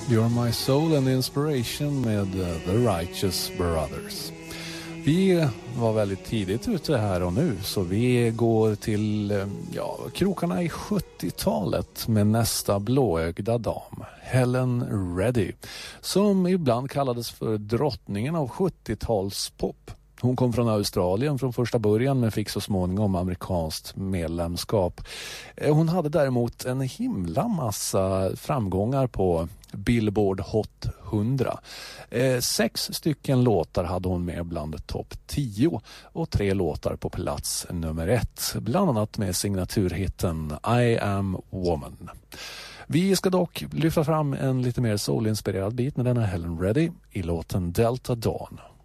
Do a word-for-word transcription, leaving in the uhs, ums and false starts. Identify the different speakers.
Speaker 1: You're My Soul and Inspiration med The Righteous Brothers. Vi var väldigt tidigt ute här och nu, så vi går till ja, krokarna i sjuttiotalet med nästa blåögda dam, Helen Reddy, som ibland kallades för drottningen av sjuttiotalspop. Hon kom från Australien från första början men fick så småningom amerikanskt medlemskap. Hon hade däremot en himla massa framgångar på Billboard Hot hundra. Eh, sex stycken låtar hade hon med bland topp tio och tre låtar på plats nummer ett. Bland annat med signaturhitten I Am Woman. Vi ska dock lyfta fram en lite mer soulinspirerad bit med denna Helen Reddy i låten Delta Dawn.